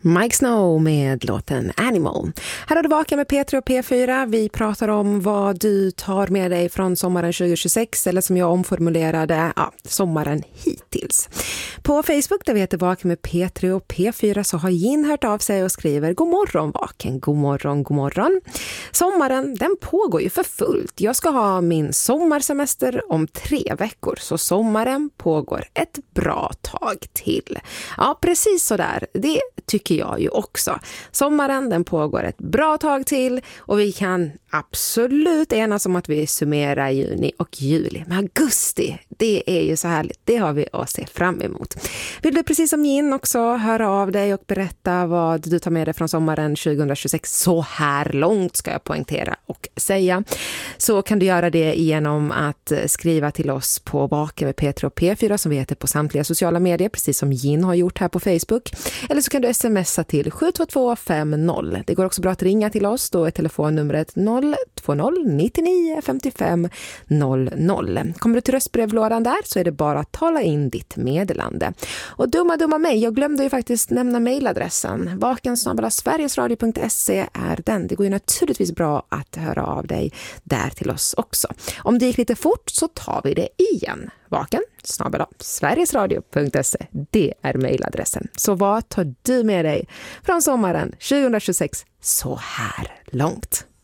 Mike Snow med låten Animal. Här har du Vaken med P3 och P4. Vi pratar om vad du tar med dig från sommaren 2026, eller som jag omformulerade, sommaren hittills. På Facebook, där vi heter Vaken med P3 och P4, så har Jin hört av sig och skriver: God morgon Vaken, god morgon, god morgon. Sommaren, den pågår ju för fullt. Jag ska ha min sommarsemester om 3 veckor, så sommaren pågår ett bra tag till. Ja, precis så där. Det tycker jag ju också. Sommaren, den pågår ett bra tag till och vi kan absolut enas om att vi summerar juni och juli. Men augusti, det är ju så härligt. Det har vi att se fram emot. Vill du precis som Jin också höra av dig och berätta vad du tar med dig från sommaren 2026 så här långt, ska jag poängtera och säga, så kan du göra det genom att skriva till oss på Vaken med P3 och P4 som vi heter på samtliga sociala medier, precis som Jin har gjort här på Facebook. Eller så kan du smsa till 72250. Det går också bra att ringa till oss. Då är telefonnumret 020 99 55 00. Kommer du till röstbrevlådan där så är det bara att tala in ditt meddelande. Och dumma mig, jag glömde ju faktiskt nämna mejladressen. vaken@sverigesradio.se är den. Det går ju naturligtvis bra att höra av dig där till oss också. Om det gick lite fort så tar vi det igen. vaken@sverigesradio.se. Det är mejladressen. Så vad tar du med dig från sommaren 2026 så här långt?